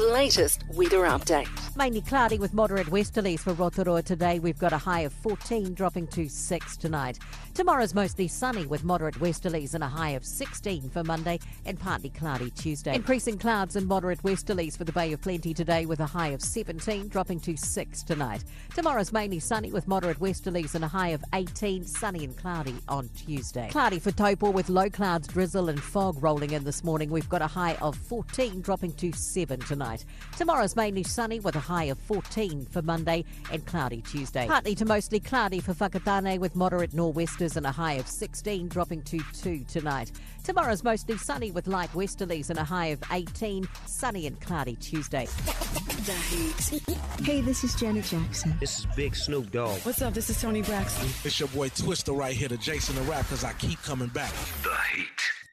latest weather update. Mainly cloudy with moderate westerlies for Rotorua today. We've got a high of 14, dropping to 6 tonight. Tomorrow's mostly sunny with moderate westerlies and a high of 16 for Monday and partly cloudy Tuesday. Increasing clouds and moderate westerlies for the Bay of Plenty today with a high of 17, dropping to 6 tonight. Tomorrow's mainly sunny with moderate westerlies and a high of 18, sunny and cloudy on Tuesday. Cloudy for Taupo with low clouds, drizzle and fog rolling in this morning. We've got a high of 14, dropping to 7 tonight. Tomorrow's mainly sunny with a high of 14 for Monday and cloudy Tuesday. Partly to mostly cloudy for Whakatane with moderate nor'westers and a high of 16, dropping to 2 tonight. Tomorrow's mostly sunny with light westerlies and a high of 18, sunny and cloudy Tuesday. The Heat. Hey, this is Janet Jackson. This is Big Snoop Dogg. What's up? This is Tony Braxton. It's your boy Twister right here, the Jason the Rap, because I keep coming back. The Heat.